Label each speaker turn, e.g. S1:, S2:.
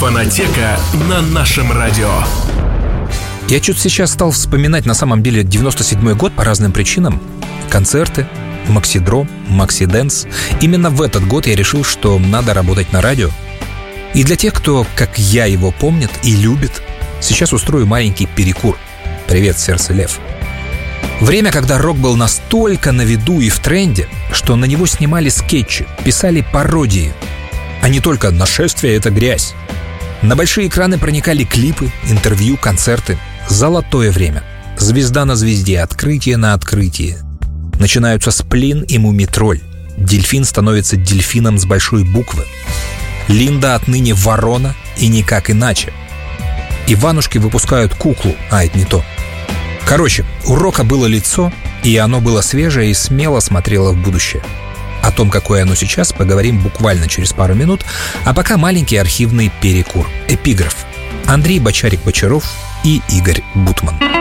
S1: Фонотека на нашем радио.
S2: Я чуть сейчас стал вспоминать на самом деле 97-й год по разным причинам. Концерты, Максидром, Максидэнс. Именно в этот год я решил, что надо работать на радио. И для тех, кто, как я, его помнит и любит, сейчас устрою маленький перекур. Привет, сердце лев. Время, когда рок был настолько на виду и в тренде, что на него снимали скетчи, писали пародии, а не только «Нашествие — это грязь». На большие экраны проникали клипы, интервью, концерты. Золотое время. Звезда на звезде, открытие на открытии. Начинаются Сплин и Мумитроль. Дельфин становится дельфином с большой буквы. Линда отныне ворона и никак иначе. Иванушки выпускают куклу, а это не то. Короче, у рока было лицо, и оно было свежее и смело смотрело в будущее. О том, какое оно сейчас, поговорим буквально через пару минут, а пока маленький архивный перекур. Эпиграф. Андрей Бочарик-Бочаров и Игорь Бутман.